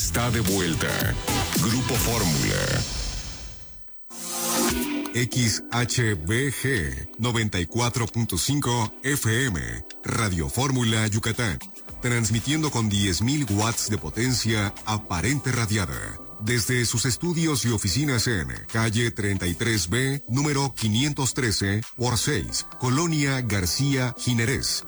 está de vuelta. Grupo Fórmula. XHBG 94.5 FM, Radio Fórmula Yucatán, transmitiendo con 10.000 watts de potencia aparente radiada, desde sus estudios y oficinas en calle 33B, número 513 por 6, Colonia García Ginerés,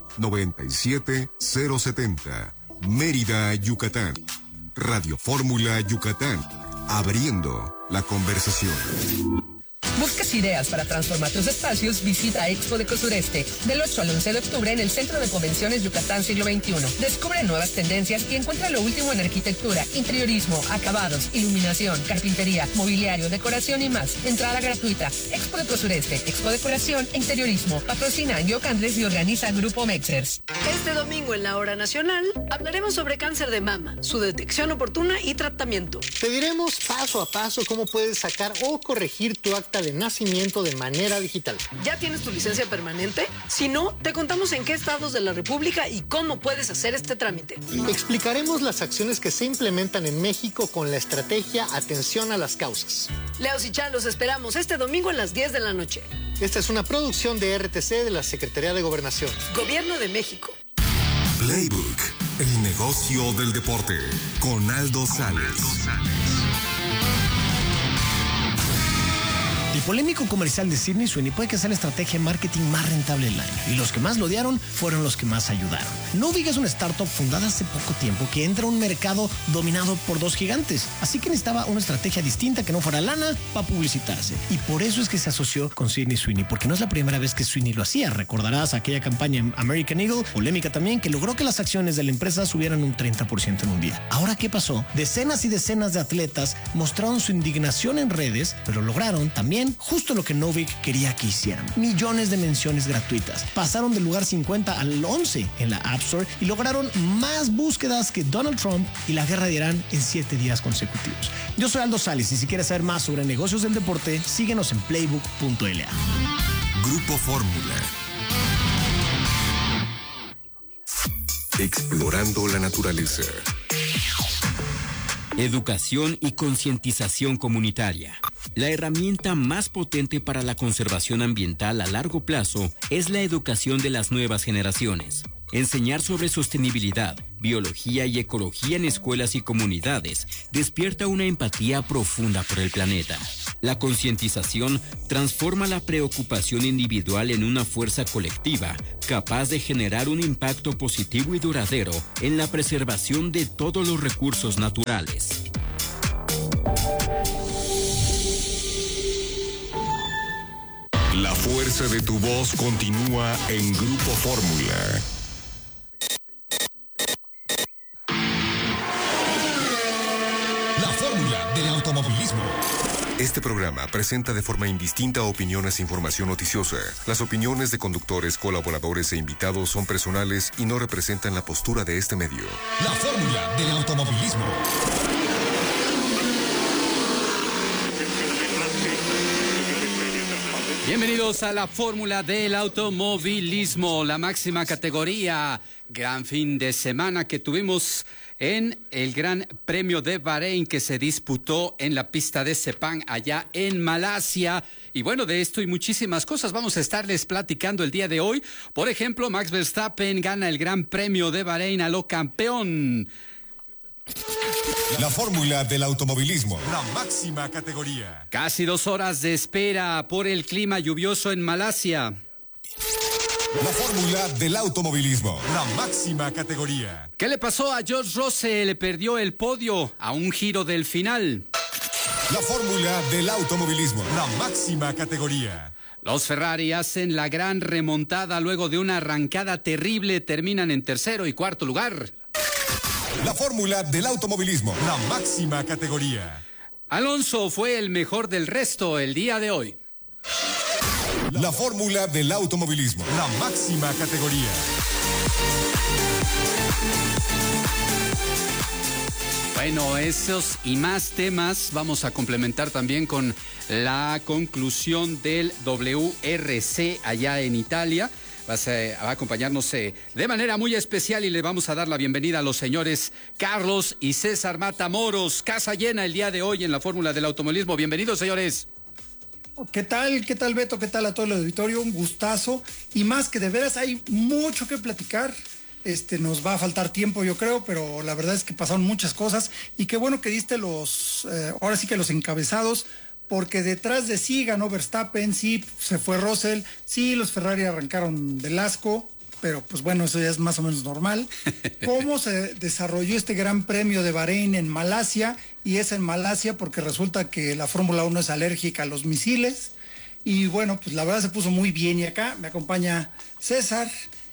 97070, Mérida, Yucatán. Radio Fórmula Yucatán, abriendo la conversación. ¿Buscas ideas para transformar tus espacios? Visita Expo Deco Sureste del 8 al 11 de octubre en el Centro de Convenciones Yucatán Siglo XXI. Descubre nuevas tendencias y encuentra lo último en arquitectura, interiorismo, acabados, iluminación, carpintería, mobiliario, decoración y más. Entrada gratuita. Expo Deco Sureste, Expo Decoración e Interiorismo. Patrocina Angio Andrés y organiza Grupo Mexers. Este domingo en la Hora Nacional hablaremos sobre cáncer de mama, su detección oportuna y tratamiento. Te diremos paso a paso cómo puedes sacar o corregir tu acta de nacimiento de manera digital. ¿Ya tienes tu licencia permanente? Si no, te contamos en qué estados de la República y cómo puedes hacer este trámite. Explicaremos las acciones que se implementan en México con la estrategia Atención a las Causas. Leos y Chal, los esperamos este domingo a las 10 de la noche. Esta es una producción de RTC de la Secretaría de Gobernación. Gobierno de México. Playbook, el negocio del deporte, con Aldo Sales. El polémico comercial de Sydney Sweeney puede que sea la estrategia de marketing más rentable del año, y los que más lo odiaron fueron los que más ayudaron. Novig es una startup fundada hace poco tiempo que entra a un mercado dominado por dos gigantes, así que necesitaba una estrategia distinta que no fuera lana para publicitarse, y por eso es que se asoció con Sydney Sweeney, porque no es la primera vez que Sweeney lo hacía. Recordarás aquella campaña en American Eagle, polémica también, que logró que las acciones de la empresa subieran un 30% en un día. Ahora, ¿qué pasó? Decenas y decenas de atletas mostraron su indignación en redes, pero lograron también justo lo que Novig quería que hicieran: millones de menciones gratuitas. Pasaron del lugar 50 al 11 en la App Store y lograron más búsquedas que Donald Trump y la guerra de Irán en 7 días consecutivos. Yo soy Aldo Sales, y si quieres saber más sobre negocios del deporte, síguenos en playbook.la. Grupo Fórmula. Explorando la naturaleza. Educación y concientización comunitaria. La herramienta más potente para la conservación ambiental a largo plazo es la educación de las nuevas generaciones. Enseñar sobre sostenibilidad, biología y ecología en escuelas y comunidades despierta una empatía profunda por el planeta. La concientización transforma la preocupación individual en una fuerza colectiva, capaz de generar un impacto positivo y duradero en la preservación de todos los recursos naturales. La fuerza de tu voz continúa en Grupo Fórmula. La fórmula del automovilismo. Este programa presenta de forma indistinta opiniones e información noticiosa. Las opiniones de conductores, colaboradores e invitados son personales y no representan la postura de este medio. La fórmula del automovilismo. Bienvenidos a la fórmula del automovilismo, la máxima categoría. Gran fin de semana que tuvimos en el Gran Premio de Bahrein, que se disputó en la pista de Sepang allá en Malasia. Y bueno, de esto y muchísimas cosas vamos a estarles platicando el día de hoy. Por ejemplo, Max Verstappen gana el Gran Premio de Bahrein a lo campeón. La fórmula del automovilismo, la máxima categoría. Casi 2 horas de espera por el clima lluvioso en Malasia. La fórmula del automovilismo, la máxima categoría. ¿Qué le pasó a George Russell? Perdió el podio a un giro del final. La fórmula del automovilismo, la máxima categoría. Los Ferrari hacen la gran remontada luego de una arrancada terrible. Terminan en tercero y cuarto lugar. La fórmula del automovilismo, la máxima categoría. Alonso fue el mejor del resto el día de hoy. La fórmula del automovilismo, la máxima categoría. Bueno, esos y más temas vamos a complementar también con la conclusión del WRC allá en Italia. va a acompañarnos de manera muy especial y le vamos a dar la bienvenida a los señores Carlos y César Matamoros. Casa llena el día de hoy en la Fórmula del Automovilismo. Bienvenidos, señores. ¿Qué tal? ¿Qué tal, Beto? ¿Qué tal a todo el auditorio? Un gustazo. Y más que de veras hay mucho que platicar. Nos va a faltar tiempo, yo creo, pero la verdad es que pasaron muchas cosas. Y qué bueno que diste ahora sí que los encabezados, porque detrás de sí ganó Verstappen, sí se fue Russell, sí los Ferrari arrancaron del asco, pero pues bueno, eso ya es más o menos normal. ¿Cómo se desarrolló este Gran Premio de Bahrein en Malasia? Y es en Malasia porque resulta que la Fórmula 1 es alérgica a los misiles. Y bueno, pues la verdad se puso muy bien. Y acá me acompaña César,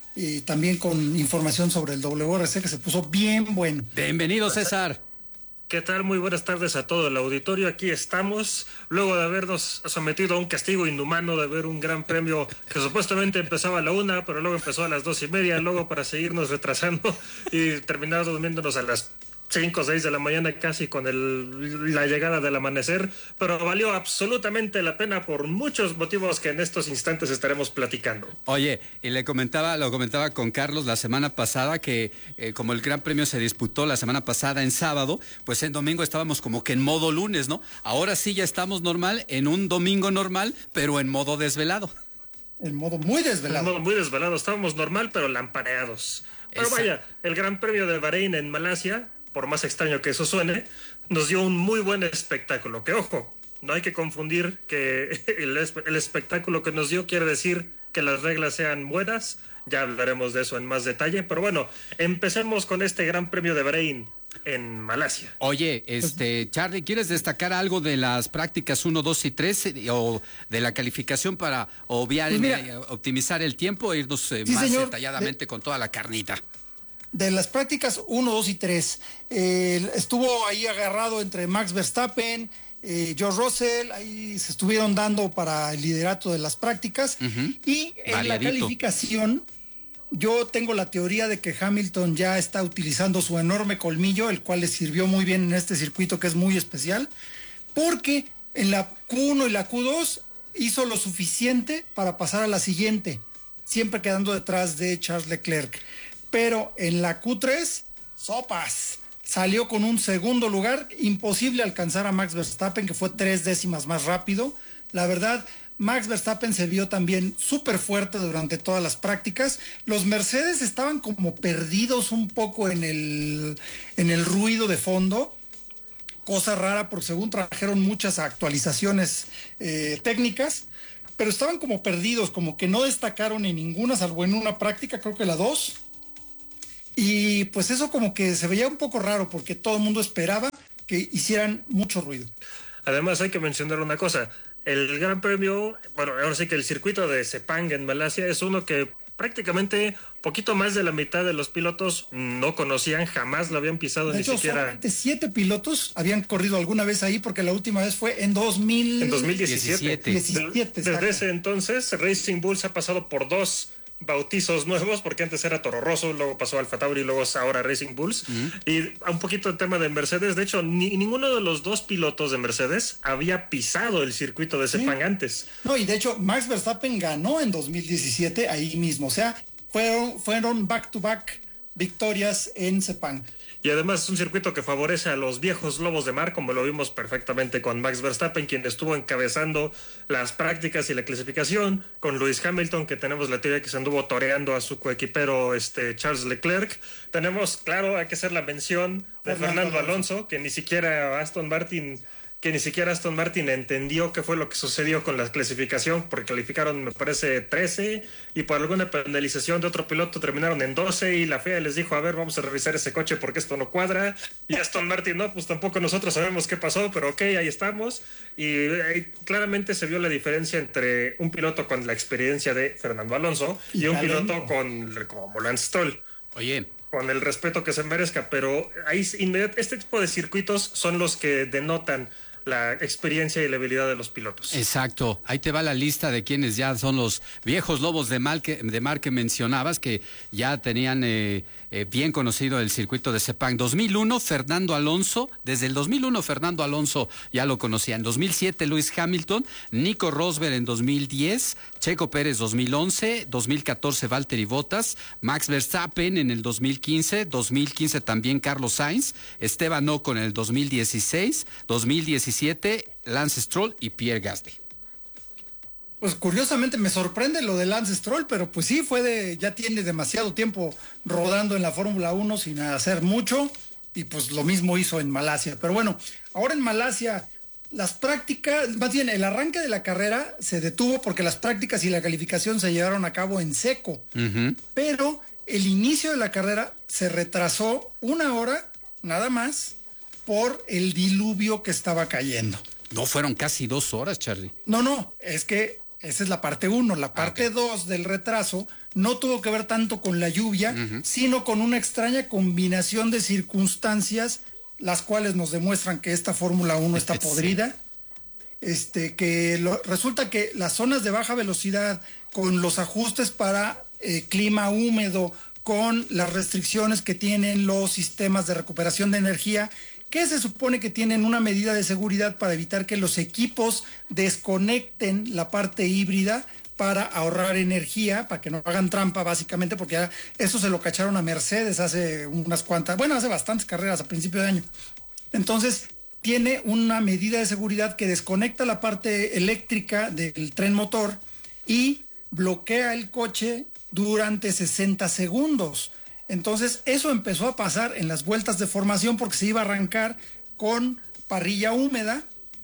y también con información sobre el WRC que se puso bien bueno. Bienvenido, César. ¿Qué tal? Muy buenas tardes a todo el auditorio. Aquí estamos, luego de habernos sometido a un castigo inhumano de ver un gran premio que supuestamente empezaba a la 1, pero luego empezó a las 2:30, luego para seguirnos retrasando y terminar durmiéndonos a las 5 o 6 de la mañana casi con la llegada del amanecer, pero valió absolutamente la pena por muchos motivos que en estos instantes estaremos platicando. Oye, y lo comentaba con Carlos la semana pasada que como el Gran Premio se disputó la semana pasada en sábado, pues en domingo estábamos como que en modo lunes, ¿no? Ahora sí ya estamos normal, en un domingo normal, pero en modo desvelado. En modo muy desvelado. En modo muy desvelado, estábamos normal, pero lampareados. Pero vaya, el Gran Premio de Bahrein en Malasia, por más extraño que eso suene, nos dio un muy buen espectáculo. Que ojo, no hay que confundir que el espectáculo que nos dio quiere decir que las reglas sean buenas. Ya hablaremos de eso en más detalle. Pero bueno, empecemos con este Gran Premio de Bahrein en Malasia. Oye, Charlie, ¿quieres destacar algo de las prácticas 1, 2 y 3 o de la calificación para obviar, optimizar el tiempo e irnos más detalladamente con toda la carnita? De las prácticas 1, 2 y 3, estuvo ahí agarrado entre Max Verstappen, George Russell, ahí se estuvieron dando para el liderato de las prácticas. Y en la calificación, yo tengo la teoría de que Hamilton ya está utilizando su enorme colmillo, el cual le sirvió muy bien en este circuito que es muy especial, porque en la Q1 y la Q2 hizo lo suficiente para pasar a la siguiente, siempre quedando detrás de Charles Leclerc. Pero en la Q3, sopas, salió con un segundo lugar, imposible alcanzar a Max Verstappen, que fue 3 décimas más rápido. La verdad, Max Verstappen se vio también súper fuerte durante todas las prácticas. Los Mercedes estaban como perdidos un poco en el ruido de fondo, cosa rara porque según trajeron muchas actualizaciones técnicas, pero estaban como perdidos, como que no destacaron en ninguna, salvo en una práctica, creo que la 2. Y pues eso como que se veía un poco raro porque todo el mundo esperaba que hicieran mucho ruido. Además hay que mencionar una cosa, el Gran Premio, bueno, ahora sí que el circuito de Sepang en Malasia es uno que prácticamente poquito más de la mitad de los pilotos no conocían, jamás lo habían pisado ni siquiera. Solamente 7 pilotos habían corrido alguna vez ahí porque la última vez fue en 2017. Desde ese entonces Racing Bulls ha pasado por 2 bautizos nuevos, porque antes era Toro Rosso, luego pasó Alfa Tauri, luego es ahora Racing Bulls. Y un poquito el tema de Mercedes, de hecho ninguno de los 2 pilotos de Mercedes había pisado el circuito de Sepang antes. No, y de hecho Max Verstappen ganó en 2017 ahí mismo, o sea, fueron back to back victorias en Sepang. Y además es un circuito que favorece a los viejos lobos de mar, como lo vimos perfectamente con Max Verstappen, quien estuvo encabezando las prácticas y la clasificación, con Lewis Hamilton, que tenemos la teoría que se anduvo toreando a su coequipero Charles Leclerc. Tenemos, claro, hay que hacer la mención de Fernando Alonso, que ni siquiera Aston Martin entendió qué fue lo que sucedió con la clasificación, porque calificaron, me parece, 13, y por alguna penalización de otro piloto terminaron en 12, y la FIA les dijo, a ver, vamos a revisar ese coche porque esto no cuadra, y Aston Martin, no, pues tampoco nosotros sabemos qué pasó, pero ok, ahí estamos, y claramente se vio la diferencia entre un piloto con la experiencia de Fernando Alonso y un piloto como Lance Stroll. Oye, con el respeto que se merezca, pero ahí este tipo de circuitos son los que denotan la experiencia y la habilidad de los pilotos. Exacto, ahí te va la lista de quienes ya son los viejos lobos de mar que mencionabas, que ya tenían bien conocido el circuito de Sepang. 2001, Fernando Alonso. Desde el 2001, Fernando Alonso ya lo conocía. En 2007, Lewis Hamilton. Nico Rosberg en 2010. Checo Pérez 2011. 2014, Valtteri Bottas. Max Verstappen en el 2015. 2015 también Carlos Sainz. Esteban Ocon en el 2016. 2017, Lance Stroll y Pierre Gasly. Pues curiosamente me sorprende lo de Lance Stroll, pero pues sí, ya tiene demasiado tiempo rodando en la Fórmula 1 sin hacer mucho, y pues lo mismo hizo en Malasia. Pero bueno, ahora en Malasia las prácticas, más bien el arranque de la carrera se detuvo porque las prácticas y la calificación se llevaron a cabo en seco. Pero el inicio de la carrera se retrasó 1 hora nada más por el diluvio que estaba cayendo. No, fueron casi 2 horas, Charlie. No, es que esa es la parte 1. La parte 2 del retraso no tuvo que ver tanto con la lluvia, sino con una extraña combinación de circunstancias, las cuales nos demuestran que esta Fórmula 1 está podrida. Resulta que las zonas de baja velocidad, con los ajustes para clima húmedo, con las restricciones que tienen los sistemas de recuperación de energía, que se supone que tienen una medida de seguridad para evitar que los equipos desconecten la parte híbrida para ahorrar energía, para que no hagan trampa básicamente, porque ya eso se lo cacharon a Mercedes hace hace bastantes carreras a principio de año. Entonces, tiene una medida de seguridad que desconecta la parte eléctrica del tren motor y bloquea el coche durante 60 segundos. Entonces, eso empezó a pasar en las vueltas de formación porque se iba a arrancar con parrilla húmeda,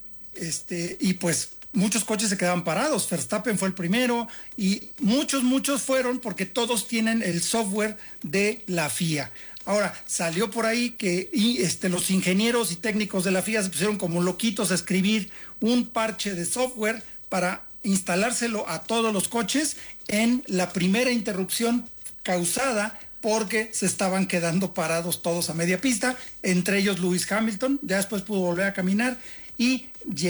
y pues muchos coches se quedaban parados. Verstappen fue el primero y muchos fueron porque todos tienen el software de la FIA. Ahora, salió por ahí que los ingenieros y técnicos de la FIA se pusieron como loquitos a escribir un parche de software para instalárselo a todos los coches en la primera interrupción causada porque se estaban quedando parados todos a media pista, entre ellos Lewis Hamilton. Ya después pudo volver a caminar y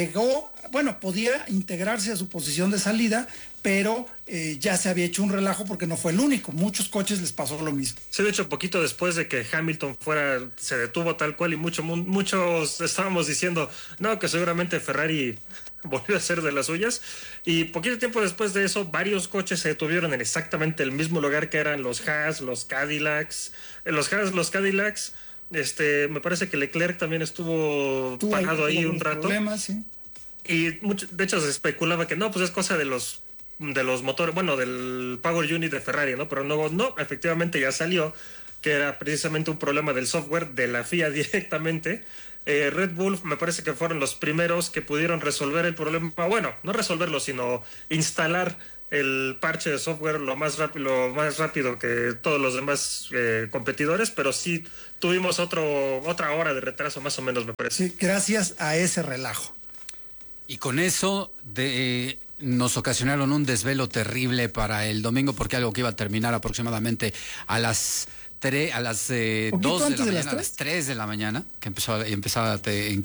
podía integrarse a su posición de salida, pero ya se había hecho un relajo porque no fue el único. Muchos coches les pasó lo mismo. Sí, de hecho, poquito después de que Hamilton se detuvo tal cual, y muchos estábamos diciendo, no, que seguramente Ferrari volvió a ser de las suyas, y poquito tiempo después de eso varios coches se detuvieron en exactamente el mismo lugar, que eran los Haas, los Cadillacs. Los Haas, los Cadillacs, me parece que Leclerc también estuvo parado ahí un rato. Problemas, sí. Y de hecho se especulaba que no, pues es cosa de los motores, del Power Unit de Ferrari, ¿no? Pero no, efectivamente ya salió que era precisamente un problema del software de la FIA directamente. Red Bull me parece que fueron los primeros que pudieron resolver el problema, no resolverlo, sino instalar el parche de software lo más rápido que todos los demás competidores, pero sí tuvimos otra hora de retraso más o menos, me parece. Sí, gracias a ese relajo. Y con eso nos ocasionaron un desvelo terrible para el domingo, porque algo que iba a terminar aproximadamente a las 2 de la mañana, a las 3 de la mañana, que empezaba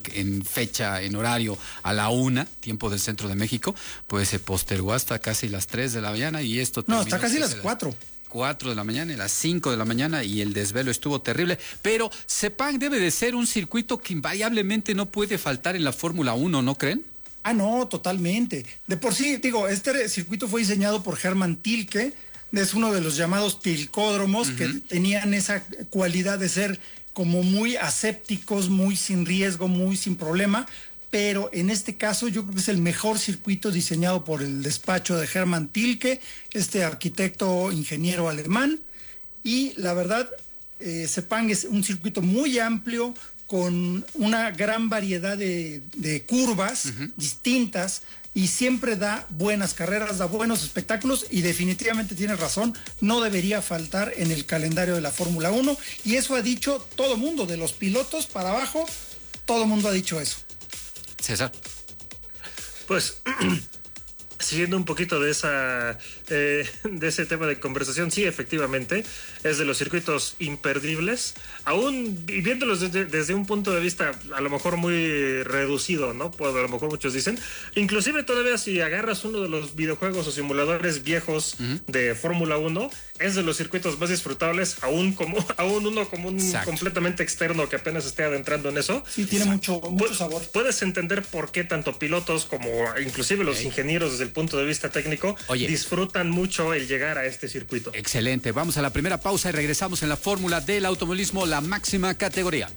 en horario a la 1, tiempo del centro de México, pues se postergó hasta casi las 3 de la mañana, y esto terminó hasta casi las 4. 4 de la mañana y las 5 de la mañana, y el desvelo estuvo terrible. Pero Sepang debe de ser un circuito que invariablemente no puede faltar en la Fórmula 1, ¿no creen? No, totalmente. De por sí, este circuito fue diseñado por Hermann Tilke. Es uno de los llamados tilcódromos, que tenían esa cualidad de ser como muy asépticos, muy sin riesgo, muy sin problema, pero en este caso yo creo que es el mejor circuito diseñado por el despacho de Hermann Tilke, este arquitecto ingeniero alemán, y la verdad, Sepang es un circuito muy amplio, con una gran variedad de curvas distintas, y siempre da buenas carreras, da buenos espectáculos, y definitivamente tienes razón, no debería faltar en el calendario de la Fórmula 1, y eso ha dicho todo mundo, de los pilotos para abajo, todo mundo ha dicho eso. César. Pues siguiendo un poquito de ese tema de conversación, sí, efectivamente, es de los circuitos imperdibles, aún viéndolos desde un punto de vista a lo mejor muy reducido, ¿no? Pues a lo mejor muchos dicen, inclusive todavía si agarras uno de los videojuegos o simuladores viejos de Fórmula 1, es de los circuitos más disfrutables, aún uno como un completamente externo que apenas esté adentrando en eso. Sí, tiene mucho sabor. Puedes entender por qué tanto pilotos como inclusive los ingenieros desde el punto de vista técnico disfrutan mucho el llegar a este circuito. Excelente, vamos a la primera pausa y regresamos en la fórmula del automovilismo, la máxima categoría.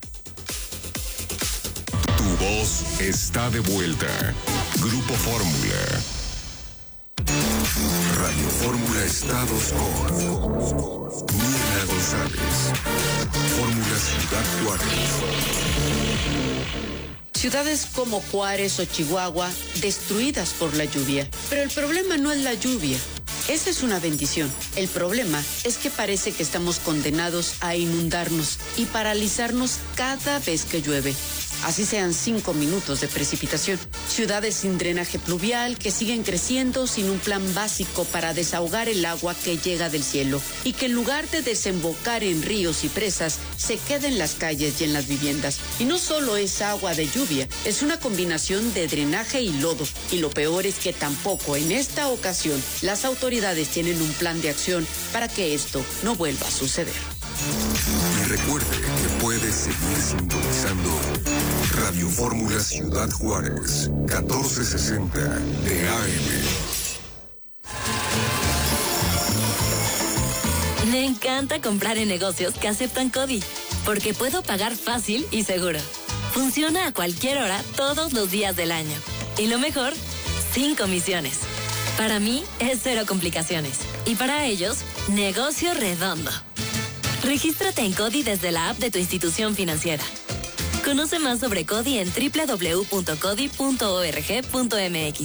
Tu voz está de vuelta. Grupo Fórmula. Radio Fórmula Estados con Mirna González. Fórmula Ciudad Juárez. Ciudades como Juárez o Chihuahua destruidas por la lluvia. Pero el problema no es la lluvia. Esa es una bendición. El problema es que parece que estamos condenados a inundarnos y paralizarnos cada vez que llueve. Así sean 5 minutos de precipitación. Ciudades sin drenaje pluvial que siguen creciendo sin un plan básico para desahogar el agua que llega del cielo y que en lugar de desembocar en ríos y presas, se queda en las calles y en las viviendas. Y no solo es agua de lluvia, es una combinación de drenaje y lodo. Y lo peor es que tampoco en esta ocasión las autoridades tienen un plan de acción para que esto no vuelva a suceder. Y recuerde que puede seguir sintonizando Radio Fórmula Ciudad Juárez, 1460 de AM. Me encanta comprar en negocios que aceptan CODI, porque puedo pagar fácil y seguro. Funciona a cualquier hora, todos los días del año. Y lo mejor, sin comisiones. Para mí es 0 complicaciones. Y para ellos, negocio redondo. Regístrate en CODI desde la app de tu institución financiera. Conoce más sobre CODI en www.codi.org.mx.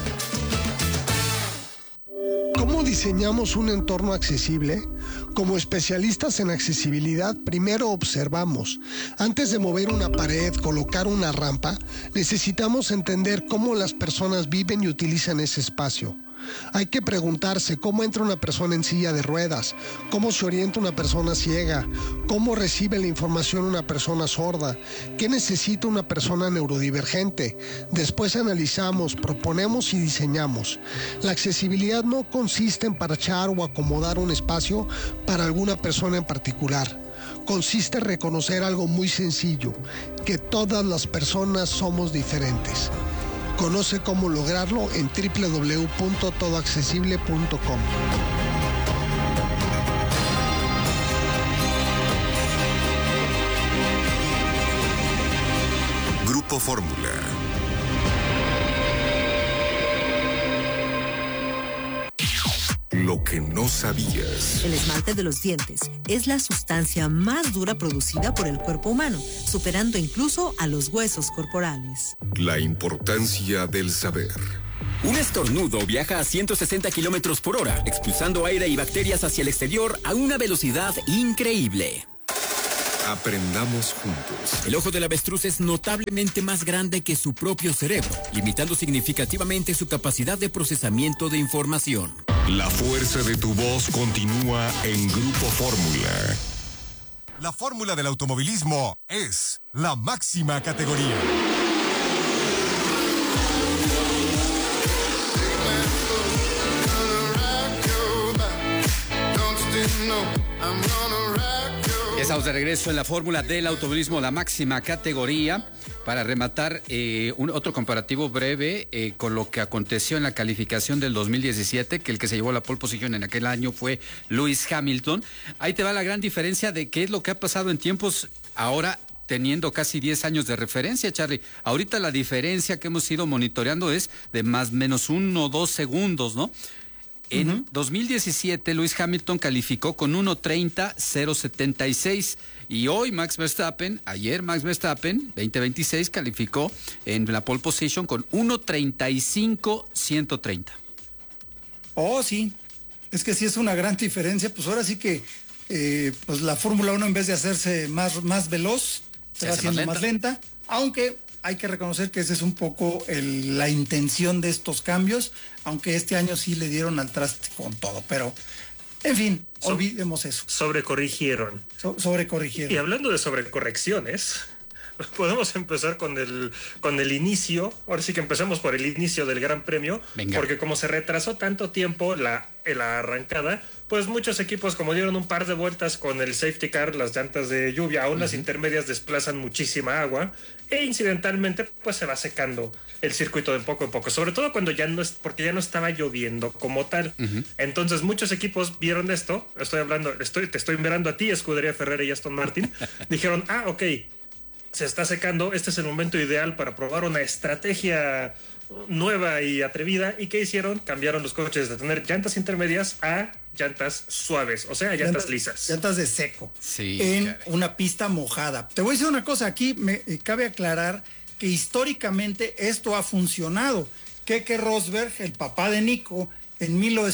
¿Cómo diseñamos un entorno accesible? Como especialistas en accesibilidad, primero observamos. Antes de mover una pared, colocar una rampa, necesitamos entender cómo las personas viven y utilizan ese espacio. Hay que preguntarse cómo entra una persona en silla de ruedas, cómo se orienta una persona ciega, cómo recibe la información una persona sorda, qué necesita una persona neurodivergente. Después analizamos, proponemos y diseñamos. La accesibilidad no consiste en parchar o acomodar un espacio para alguna persona en particular. Consiste en reconocer algo muy sencillo, que todas las personas somos diferentes. Conoce cómo lograrlo en www.todoaccesible.com. Grupo Fórmula. Lo que no sabías. El esmalte de los dientes es la sustancia más dura producida por el cuerpo humano, superando incluso a los huesos corporales. La importancia del saber. Un estornudo viaja a 160 kilómetros por hora, expulsando aire y bacterias hacia el exterior a una velocidad increíble. Aprendamos juntos. El ojo del avestruz es notablemente más grande que su propio cerebro, limitando significativamente su capacidad de procesamiento de información. La fuerza de tu voz continúa en Grupo Fórmula. La fórmula del automovilismo es la máxima categoría. Estamos de regreso en la fórmula del automovilismo, la máxima categoría, para rematar otro comparativo breve con lo que aconteció en la calificación del 2017, que el que se llevó la pole position en aquel año fue Lewis Hamilton. Ahí te va la gran diferencia de qué es lo que ha pasado en tiempos ahora, teniendo casi 10 años de referencia, Charlie. Ahorita la diferencia que hemos ido monitoreando es de más o menos 1 o 2 segundos, ¿no? En 2017, Lewis Hamilton calificó con 1:30.076 y hoy ayer Max Verstappen, 2026, calificó en la pole position con 1:35.130. Oh, sí, es que sí es una gran diferencia, pues ahora sí que pues la Fórmula 1 en vez de hacerse más veloz, se va haciendo más lenta, aunque hay que reconocer que esa es un poco la intención de estos cambios, aunque este año sí le dieron al traste con todo, pero en fin, olvidemos eso. Sobrecorrigieron. Sobrecorrigieron. Y hablando de sobrecorrecciones, podemos empezar con el inicio. Ahora sí que empezamos por el inicio del Gran Premio. Venga. Porque como se retrasó tanto tiempo la arrancada, pues muchos equipos, como dieron un par de vueltas con el safety car, las llantas de lluvia, aún las intermedias desplazan muchísima agua e incidentalmente pues se va secando el circuito de poco en poco, sobre todo cuando porque ya no estaba lloviendo como tal. Entonces muchos equipos vieron esto, te estoy mirando a ti, Escudería Ferrari y Aston Martin, dijeron, ok, se está secando, este es el momento ideal para probar una estrategia nueva y atrevida. ¿Y qué hicieron? Cambiaron los coches de tener llantas intermedias a llantas suaves, o sea, llantas lisas. Llantas de seco, en una pista mojada. Te voy a decir una cosa, aquí me cabe aclarar que históricamente esto ha funcionado. Keke Rosberg, el papá de Nico, en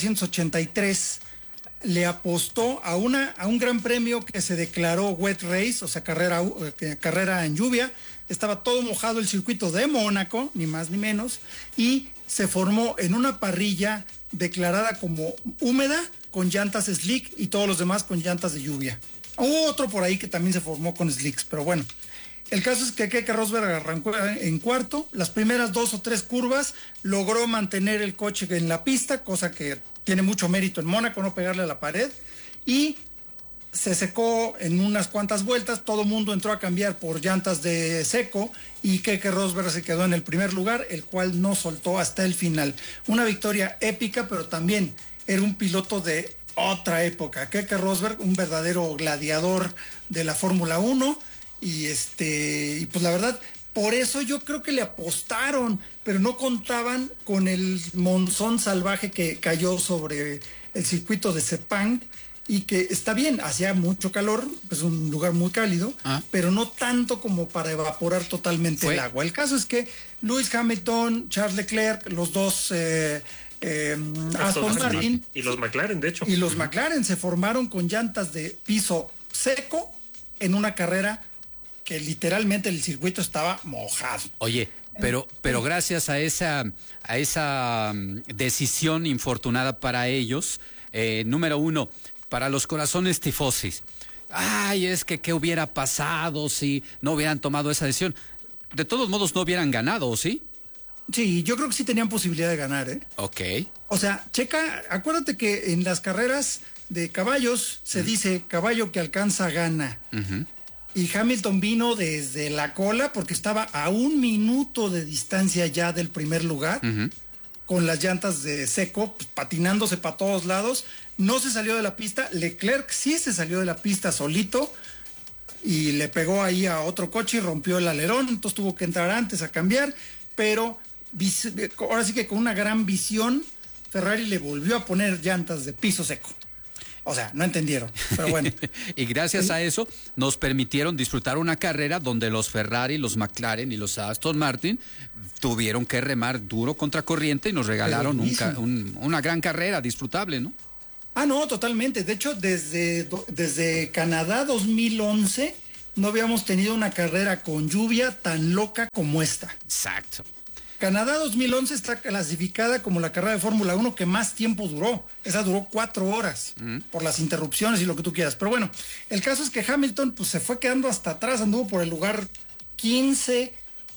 1983 le apostó a un gran premio que se declaró wet race, o sea, carrera en lluvia. Estaba todo mojado el circuito de Mónaco, ni más ni menos, y se formó en una parrilla declarada como húmeda, con llantas slick y todos los demás con llantas de lluvia. Hubo otro por ahí que también se formó con slicks, pero bueno. El caso es que Keke Rosberg arrancó en cuarto. Las primeras 2 o 3 curvas logró mantener el coche en la pista, cosa que tiene mucho mérito en Mónaco, no pegarle a la pared. Y se secó en unas cuantas vueltas. Todo el mundo entró a cambiar por llantas de seco y Keke Rosberg se quedó en el primer lugar, el cual no soltó hasta el final. Una victoria épica, pero también era un piloto de otra época. Keke Rosberg, un verdadero gladiador de la Fórmula 1. Y pues la verdad, por eso yo creo que le apostaron, pero no contaban con el monzón salvaje que cayó sobre el circuito de Sepang, y que está bien, hacía mucho calor, es un lugar muy cálido, pero no tanto como para evaporar totalmente el agua. El caso es que Lewis Hamilton, Charles Leclerc, los dos Aston Martin y los McLaren, de hecho. Y los McLaren se formaron con llantas de piso seco en una carrera que literalmente el circuito estaba mojado. Oye, pero gracias a esa decisión infortunada para ellos, número uno, para los corazones tifosis. Ay, es que qué hubiera pasado si no hubieran tomado esa decisión. De todos modos no hubieran ganado, ¿sí? Sí, yo creo que sí tenían posibilidad de ganar, ¿eh? Ok. O sea, acuérdate que en las carreras de caballos se dice caballo que alcanza gana. Y Hamilton vino desde la cola porque estaba a 1 minuto de distancia ya del primer lugar, con las llantas de seco, pues, patinándose para todos lados. No se salió de la pista. Leclerc sí se salió de la pista solito y le pegó ahí a otro coche y rompió el alerón, entonces tuvo que entrar antes a cambiar, pero ahora sí que con una gran visión Ferrari le volvió a poner llantas de piso seco. O sea, no entendieron, pero bueno. Y gracias a eso nos permitieron disfrutar una carrera donde los Ferrari, los McLaren y los Aston Martin tuvieron que remar duro contra corriente y nos regalaron una gran carrera disfrutable, ¿no? No, totalmente. De hecho, desde Canadá 2011 no habíamos tenido una carrera con lluvia tan loca como esta. Exacto. Canadá 2011 está clasificada como la carrera de Fórmula 1 que más tiempo duró. Esa duró 4 horas por las interrupciones y lo que tú quieras. Pero bueno, el caso es que Hamilton pues se fue quedando hasta atrás, anduvo por el lugar 15,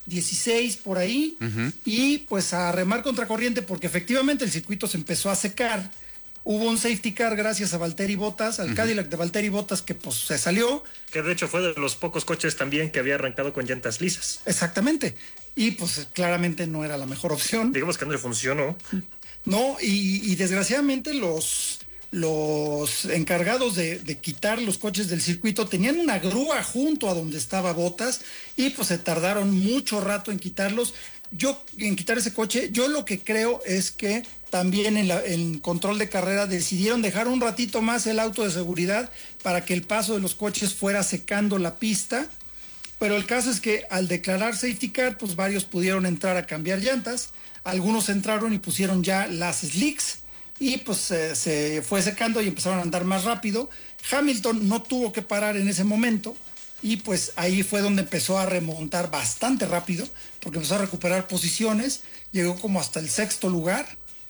16 por ahí, y pues a remar contra corriente porque efectivamente el circuito se empezó a secar. Hubo un safety car gracias a Valtteri Bottas, al Cadillac de Valtteri Bottas, que pues se salió. Que de hecho fue de los pocos coches también que había arrancado con llantas lisas. Exactamente. Y pues claramente no era la mejor opción. Digamos que no le funcionó. No, y desgraciadamente los encargados de quitar los coches del circuito tenían una grúa junto a donde estaba Bottas y pues se tardaron mucho rato en quitarlos. En quitar ese coche, yo lo que creo es que también en control de carrera decidieron dejar un ratito más el auto de seguridad para que el paso de los coches fuera secando la pista, pero el caso es que al declarar safety car, pues varios pudieron entrar a cambiar llantas, algunos entraron y pusieron ya las slicks y pues se fue secando y empezaron a andar más rápido. Hamilton no tuvo que parar en ese momento, y pues ahí fue donde empezó a remontar bastante rápido, porque empezó a recuperar posiciones, llegó como hasta el 6º lugar,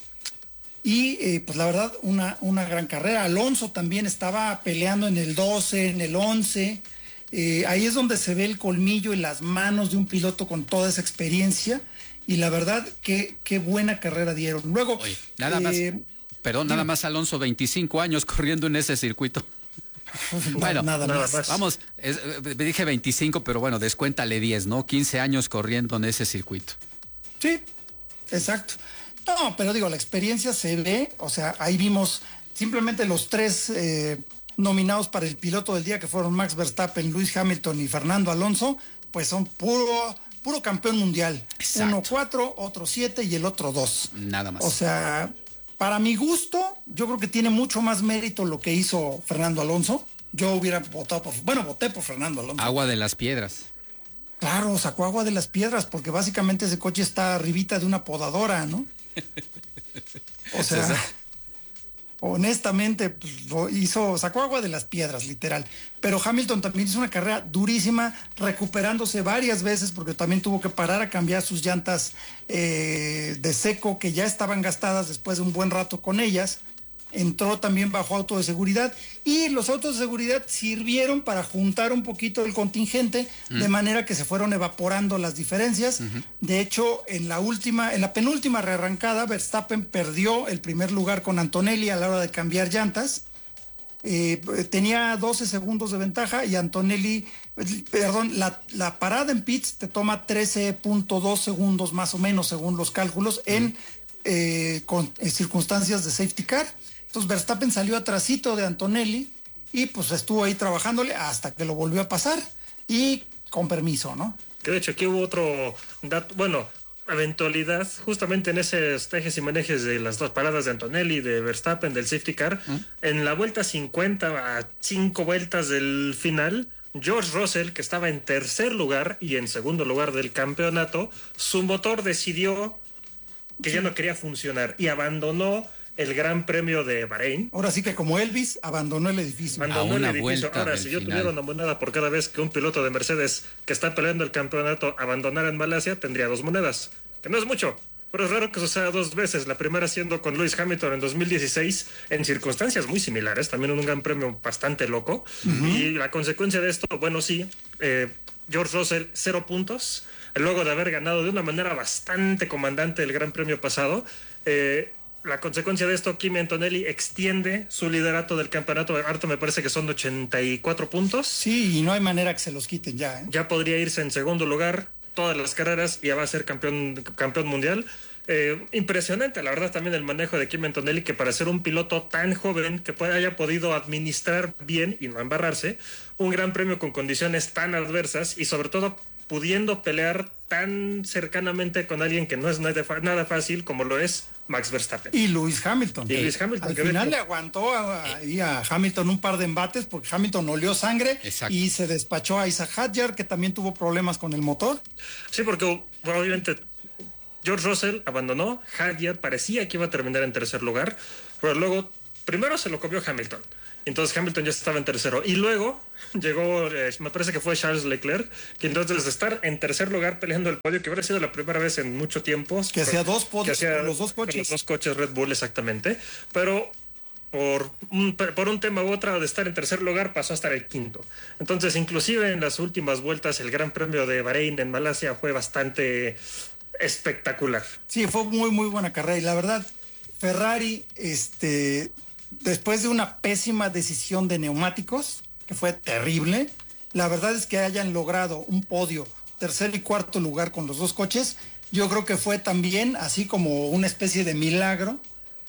y pues la verdad una gran carrera. Alonso también estaba peleando en el 12, en el 11, ahí es donde se ve el colmillo y las manos de un piloto con toda esa experiencia, y la verdad qué buena carrera dieron. Luego, oye, nada más Alonso, 25 años corriendo en ese circuito. Bueno, nada más. Vamos, dije 25, pero bueno, descuéntale 10, ¿no? 15 años corriendo en ese circuito. Sí, exacto. No, pero digo, la experiencia se ve, o sea, ahí vimos simplemente los 3 nominados para el piloto del día, que fueron Max Verstappen, Lewis Hamilton y Fernando Alonso, pues son puro campeón mundial. Exacto. Uno 4, otro 7 y el otro 2. Nada más. O sea, para mi gusto, yo creo que tiene mucho más mérito lo que hizo Fernando Alonso. Yo hubiera voté por Fernando Alonso. Agua de las piedras. Claro, sacó agua de las piedras, porque básicamente ese coche está arribita de una podadora, ¿no? O sea, honestamente, pues, sacó agua de las piedras, literal. Pero Hamilton también hizo una carrera durísima, recuperándose varias veces, porque también tuvo que parar a cambiar sus llantas de seco, que ya estaban gastadas después de un buen rato con ellas. Entró también bajo auto de seguridad, y los autos de seguridad sirvieron para juntar un poquito el contingente, de manera que se fueron evaporando las diferencias. De hecho, en la penúltima rearrancada, Verstappen perdió el primer lugar con Antonelli a la hora de cambiar llantas. Tenía 12 segundos de ventaja, y Antonelli, la parada en pits te toma 13.2 segundos más o menos, según los cálculos, en circunstancias de safety car. Entonces Verstappen salió atrasito de Antonelli, y pues estuvo ahí trabajándole hasta que lo volvió a pasar, y con permiso, ¿no? Que de hecho aquí hubo otro dato, eventualidad, justamente en esos tejes y manejes de las 2 paradas de Antonelli, de Verstappen, del safety car, en la vuelta 50, a 5 vueltas del final, George Russell, que estaba en 3er lugar y en 2º lugar del campeonato, su motor decidió que ya no quería funcionar y abandonó el Gran Premio de Bahrein. Ahora sí que como Elvis abandonó el edificio. Ahora, si yo tuviera una moneda por cada vez que un piloto de Mercedes que está peleando el campeonato abandonara en Malasia, tendría 2 monedas. Que no es mucho, pero es raro que suceda 2 veces. La primera siendo con Lewis Hamilton en 2016, en circunstancias muy similares, también en un Gran Premio bastante loco. Y la consecuencia de esto, George Russell 0 puntos, luego de haber ganado de una manera bastante comandante el Gran Premio pasado. La consecuencia de esto, Kimi Antonelli extiende su liderato del campeonato. Ahorita me parece que son 84 puntos. Sí, y no hay manera que se los quiten ya. Ya podría irse en 2º lugar todas las carreras y ya va a ser campeón mundial. Impresionante, la verdad, también el manejo de Kimi Antonelli, que para ser un piloto tan joven que haya podido administrar bien y no embarrarse un gran premio con condiciones tan adversas, y sobre todo pudiendo pelear tan cercanamente con alguien que no es nada fácil como lo es Max Verstappen. Y Lewis Hamilton. Al final le aguantó a Hamilton un par de embates, porque Hamilton olió sangre. Exacto. Y se despachó a Isaac Hadjar, que también tuvo problemas con el motor. Sí, porque obviamente George Russell abandonó, Hadjar parecía que iba a terminar en 3er lugar, pero luego primero se lo comió Hamilton. Entonces Hamilton ya estaba en 3º. Y luego llegó, me parece que fue Charles Leclerc, que entonces de estar en 3er lugar peleando el podio, que hubiera sido la primera vez en mucho tiempo. Que hacía 2 podios con los 2 coches. Los 2 coches Red Bull, exactamente. Pero por un tema u otro, de estar en 3er lugar pasó a estar el 5º. Entonces, inclusive en las últimas vueltas, el Gran Premio de Bahrein en Malasia fue bastante espectacular. Sí, fue muy, muy buena carrera. Y la verdad, Ferrari, después de una pésima decisión de neumáticos, que fue terrible, la verdad es que hayan logrado un podio, 3er y 4º lugar con los 2 coches, yo creo que fue también así como una especie de milagro.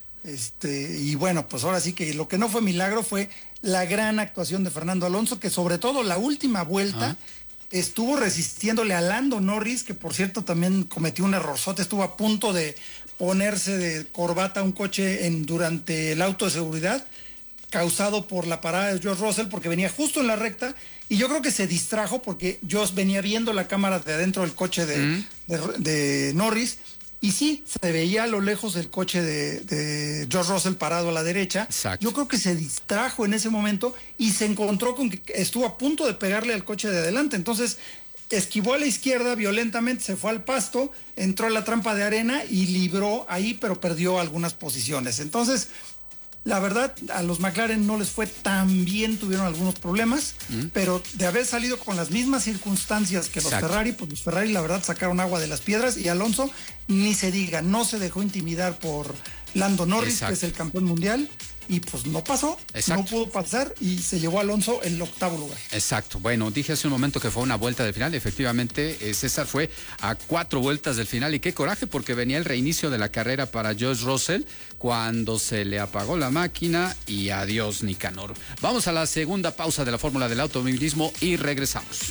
Y bueno, pues ahora sí que lo que no fue milagro fue la gran actuación de Fernando Alonso, que sobre todo la última vuelta estuvo resistiéndole a Lando Norris, que por cierto también cometió un errorzote, estuvo a punto de ponerse de corbata un coche durante el auto de seguridad, causado por la parada de George Russell, porque venía justo en la recta, y yo creo que se distrajo porque George venía viendo la cámara de adentro del coche de Norris, Y sí, se veía a lo lejos el coche de George Russell parado a la derecha. Exacto. Yo creo que se distrajo en ese momento y se encontró con que estuvo a punto de pegarle al coche de adelante. Entonces, esquivó a la izquierda violentamente, se fue al pasto, entró a la trampa de arena y libró ahí, pero perdió algunas posiciones. Entonces, la verdad, a los McLaren no les fue tan bien, tuvieron algunos problemas, pero de haber salido con las mismas circunstancias que los Ferrari, pues los Ferrari la verdad sacaron agua de las piedras, y Alonso, ni se diga, no se dejó intimidar por Lando Norris, que es el campeón mundial, y pues no pasó, no pudo pasar y se llevó a Alonso el 8º lugar. Exacto. Bueno, dije hace un momento que fue una vuelta del final. Efectivamente, César fue a 4 vueltas del final, y qué coraje, porque venía el reinicio de la carrera para George Russell cuando se le apagó la máquina y adiós Nicanor. Vamos a la segunda pausa de la Fórmula del Automovilismo y regresamos.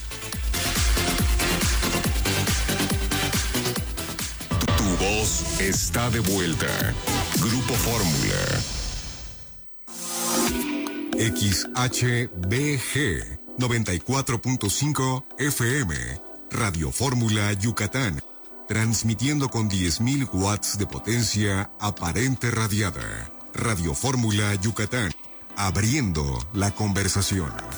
Tu voz está de vuelta. Grupo Fórmula. XHBG 94.5 FM, Radio Fórmula Yucatán, transmitiendo con 10.000 watts de potencia aparente radiada. Radio Fórmula Yucatán, abriendo la conversación.